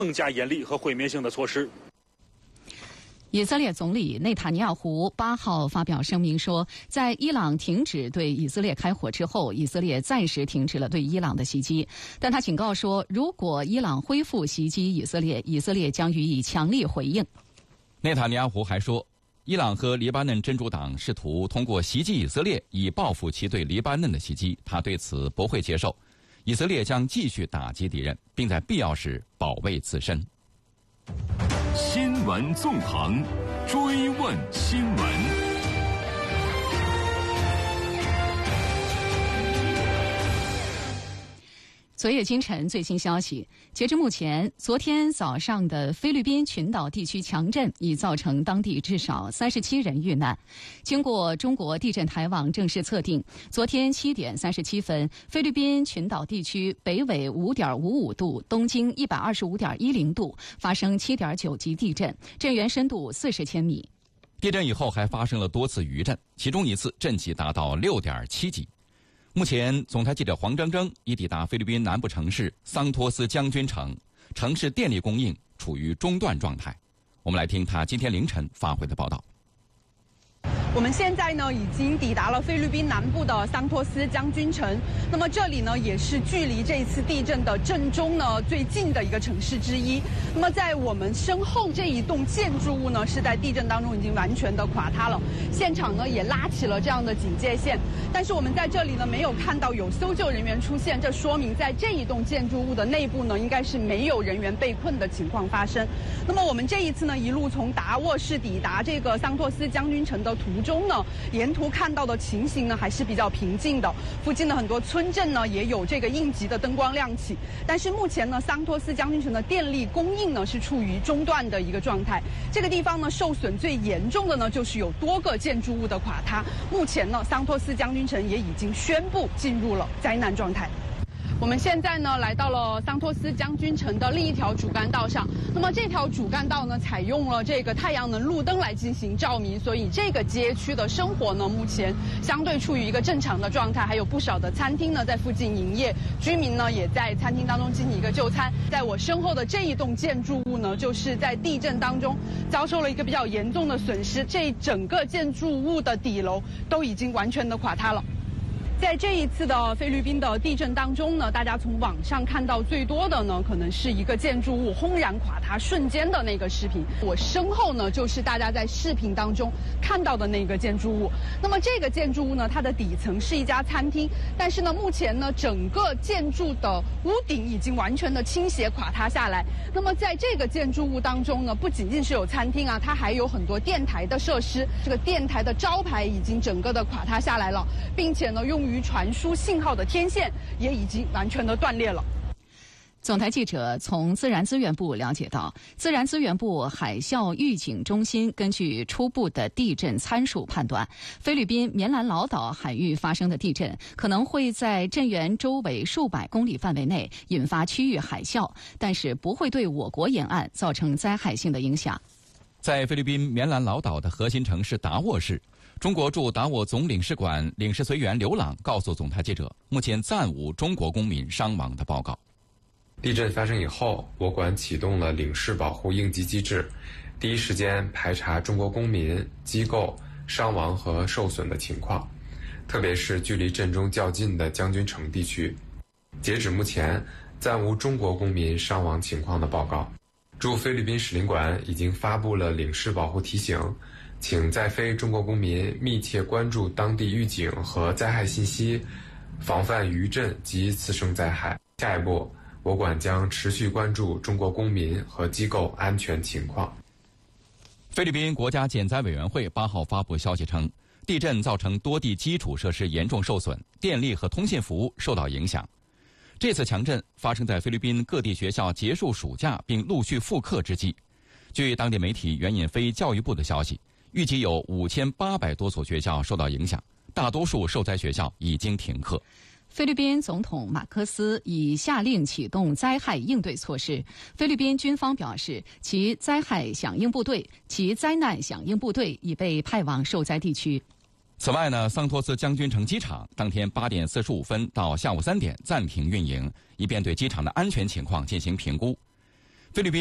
更加严厉和毁灭性的措施。 以色列总理内塔尼亚胡8号发表声明说，在伊朗停止对以色列开火之后，以色列暂时停止了对伊朗的袭击。但他警告说，如果伊朗恢复袭击以色列，以色列将予以强力回应。 内塔尼亚胡还说，伊朗和黎巴嫩真主党试图通过袭击以色列以报复其对黎巴嫩的袭击，他对此不会接受。以色列将继续打击敌人，并在必要时保卫自身。 新闻纵横，追问新闻。 昨夜今晨最新消息，截至目前，昨天早上的菲律宾群岛地区强震已造成当地至少37人遇难。经过中国地震台网正式测定，昨天7点37分，菲律宾群岛地区北纬5.55度，东经125.10度发生7.9级地震，震源深度40千米。 地震以后还发生了多次余震，其中一次震级达到6.7级。目前，总台记者黄铮铮已抵达菲律宾南部城市桑托斯将军城，城市电力供应处于中断状态。我们来听他今天凌晨发回的报道。 我们现在呢已经抵达了菲律宾南部的桑托斯将军城，那么这里呢也是距离这一次地震的震中呢最近的一个城市之一。那么在我们身后这一栋建筑物呢是在地震当中已经完全的垮塌了，现场呢也拉起了这样的警戒线，但是我们在这里呢没有看到有搜救人员出现，这说明在这一栋建筑物的内部呢应该是没有人员被困的情况发生。那么我们这一次呢一路从达沃市抵达这个桑托斯将军城的途中呢，沿途看到的情形呢还是比较平静的，附近的很多村镇呢也有这个应急的灯光亮起，但是目前呢桑托斯将军城的电力供应呢是处于中断的一个状态。这个地方呢受损最严重的呢就是有多个建筑物的垮塌，目前呢桑托斯将军城也已经宣布进入了灾难状态。我们现在呢来到了桑托斯将军城的另一条主干道上，那么这条主干道呢采用了这个太阳能路灯来进行照明，所以这个街区的生活呢目前相对处于一个正常的状态，还有不少的餐厅呢在附近营业，居民呢也在餐厅当中进行一个就餐。在我身后的这一栋建筑物呢，就是在地震当中遭受了一个比较严重的损失，这整个建筑物的底楼都已经完全的垮塌了。在这一次的菲律宾的地震当中呢，大家从网上看到最多的呢，可能是一个建筑物轰然垮塌瞬间的那个视频。我身后呢，就是大家在视频当中看到的那个建筑物。那么这个建筑物呢，它的底层是一家餐厅，但是呢，目前呢，整个建筑的屋顶已经完全的倾斜垮塌下来。那么在这个建筑物当中呢，不仅仅是有餐厅啊，它还有很多电台的设施。这个电台的招牌已经整个的垮塌下来了，并且呢，用于传输信号的天线也已经完全的断裂了。 总台记者从自然资源部了解到，自然资源部海啸预警中心根据初步的地震参数判断，菲律宾棉兰老岛海域发生的地震可能会在震源周围数百公里范围内引发区域海啸，但是不会对我国沿岸造成灾害性的影响。 在菲律宾棉兰老岛的核心城市达沃市，中国驻达沃总领事馆领事随员刘朗告诉总台记者，目前暂无中国公民伤亡的报告。 地震发生以后，我馆启动了领事保护应急机制，第一时间排查中国公民、机构伤亡和受损的情况，特别是距离震中较近的将军城地区。截止目前，暂无中国公民伤亡情况的报告。驻菲律宾使领馆已经发布了领事保护提醒，请在菲中国公民密切关注当地预警和灾害信息，防范余震及次生灾害。下一步，我馆将持续关注中国公民和机构安全情况。 菲律宾国家减灾委员会8号发布消息称，地震造成多地基础设施严重受损，电力和通信服务受到影响。这次强震发生在菲律宾各地学校结束暑假并陆续复课之际。据当地媒体援引非教育部的消息，预计有5800多所学校受到影响，大多数受灾学校已经停课。 菲律宾总统马科斯已下令启动灾害应对措施。菲律宾军方表示，其灾害响应部队、其灾难响应部队已被派往受灾地区。 此外呢，桑托斯将军城机场当天8点45分到下午3点暂停运营，以便对机场的安全情况进行评估。 菲律宾